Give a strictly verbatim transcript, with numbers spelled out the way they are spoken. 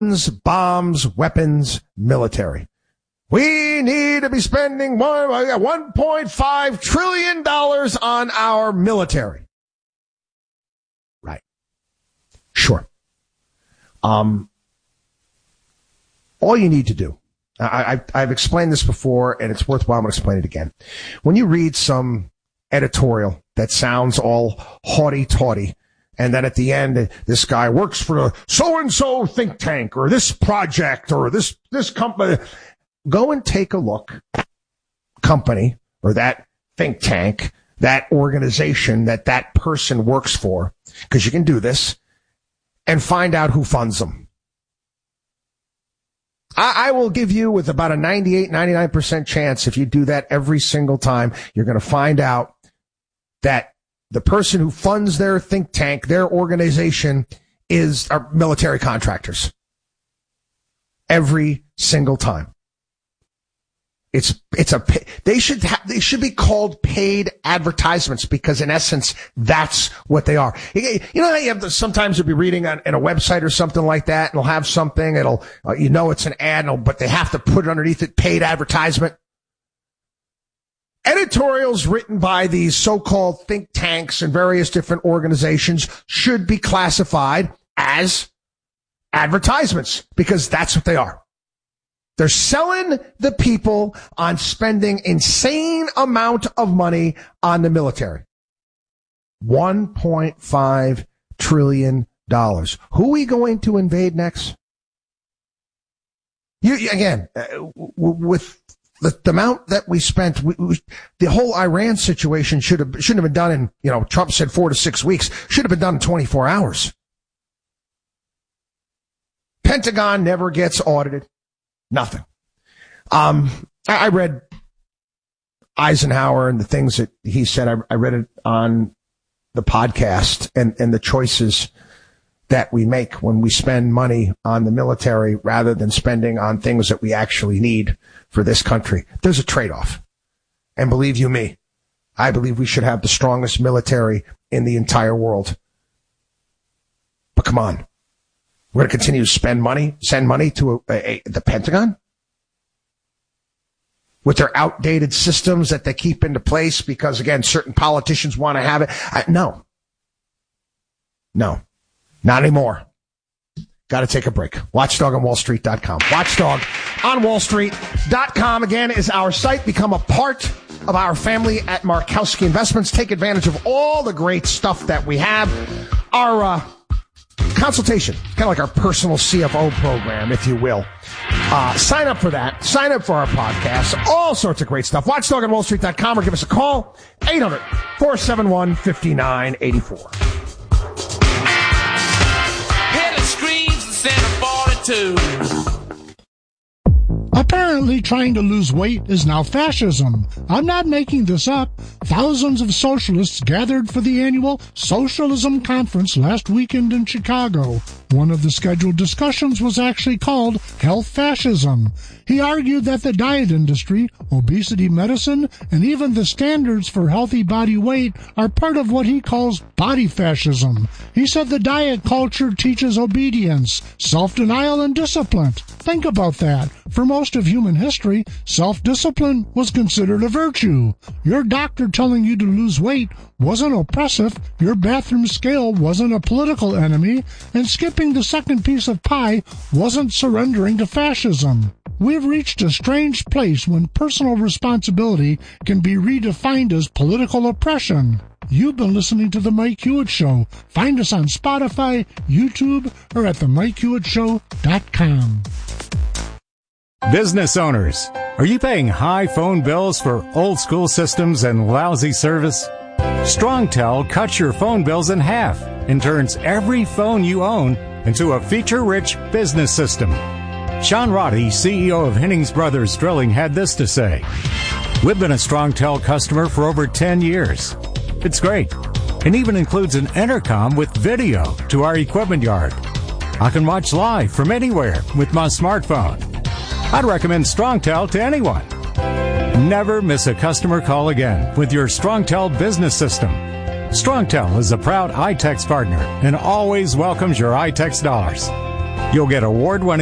bombs, weapons, military. We need to be spending one point five trillion dollars on our military. Right. Sure. Um, all you need to do, I, I, I've explained this before, and it's worthwhile. I'm going to explain it again. When you read some editorial that sounds all haughty-taughty, and then at the end, this guy works for a so-and-so think tank, or this project, or this, this company, go and take a look, company, or that think tank, that organization that that person works for, because you can do this, and find out who funds them. I, I will give you, with about a ninety-eight, ninety-nine percent chance, if you do that every single time, you're going to find out that the person who funds their think tank, their organization, is are military contractors. Every single time. It's, it's a, they should have, they should be called paid advertisements, because in essence, that's what they are. You know how you have the, sometimes you'll be reading on, on a website or something like that, and it'll have something, it'll, uh, you know it's an ad, but they have to put it underneath it, paid advertisement. Editorials written by these so-called think tanks and various different organizations should be classified as advertisements, because that's what they are. They're selling the people on spending insane amount of money on the military. one point five trillion dollars. Who are we going to invade next? You, again, uh, w- with the, the amount that we spent, we, we, the whole Iran situation should have, shouldn't have been done in, you know, Trump said four to six weeks, should have been done in twenty-four hours. Pentagon never gets audited. Nothing. Um, I, I read Eisenhower and the things that he said. I, I read it on the podcast, and, and the choices that we make when we spend money on the military rather than spending on things that we actually need for this country. There's a trade-off. And believe you me, I believe we should have the strongest military in the entire world. But come on. We're going to continue to spend money, send money to a, a, the Pentagon with their outdated systems that they keep into place because, again, certain politicians want to have it. I, no. No. Not anymore. Got to take a break. Watchdog on wall street dot com. Watchdog on wall street dot com, again, is our site. Become a part of our family at Markowski Investments. Take advantage of all the great stuff that we have. Our, uh, consultation, kind of like our personal C F O program, if you will. Uh, sign up for that. Sign up for our podcast. All sorts of great stuff. Watchdog on wall street dot com, or give us a call. eight hundred, four seven one, five nine eight four. Hear the screams of Santa forty-two. Apparently, trying to lose weight is now fascism. I'm not making this up. Thousands of socialists gathered for the annual Socialism Conference last weekend in Chicago. One of the scheduled discussions was actually called Health Fascism. He argued that the diet industry, obesity medicine, and even the standards for healthy body weight are part of what he calls body fascism. He said the diet culture teaches obedience, self-denial, and discipline. Think about that. For most of human history, self-discipline was considered a virtue. Your doctor telling you to lose weight wasn't oppressive, your bathroom scale wasn't a political enemy, and skipping the second piece of pie wasn't surrendering to fascism. We've reached a strange place when personal responsibility can be redefined as political oppression. You've been listening to The Mike Hewitt Show. Find us on Spotify, YouTube, or at the mike hewitt show dot com. Business owners, are you paying high phone bills for old school systems and lousy service? StrongTel cuts your phone bills in half and turns every phone you own into a feature-rich business system. Sean Roddy, C E O of Hennings Brothers Drilling, had this to say. We've been a StrongTel customer for over ten years. It's great. It even includes an intercom with video to our equipment yard. I can watch live from anywhere with my smartphone. I'd recommend StrongTel to anyone. Never miss a customer call again with your StrongTel business system. StrongTel is a proud iTex partner and always welcomes your iTex dollars. You'll get award-winning